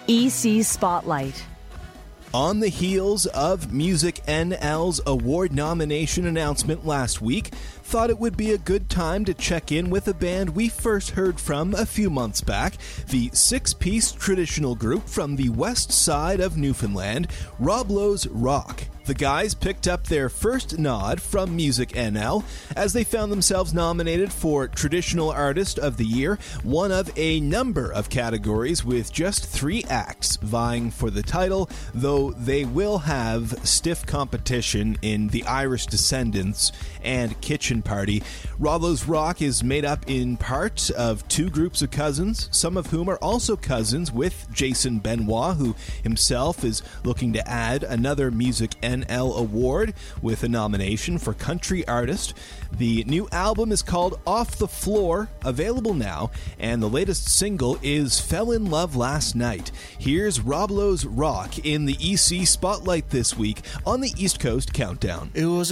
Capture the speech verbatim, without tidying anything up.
E C Spotlight. On the heels of Music N L's award nomination announcement last week, thought it would be a good time to check in with a band we first heard from a few months back, the six-piece traditional group from the west side of Newfoundland, Roblo's Rock. The guys picked up their first nod from Music N L as they found themselves nominated for Traditional Artist of the Year, one of a number of categories with just three acts vying for the title, though they will have stiff competition in the Irish Descendants and Kitchen Party. Roblo's Rock is made up in part of two groups of cousins, some of whom are also cousins with Jason Benoit, who himself is looking to add another Music N L award with a nomination for Country Artist. The new album is called Off the Floor, available now, and the latest single is Fell in Love Last Night. Here's Roblo's Rock in the E C Spotlight this week on the East Coast Countdown. It was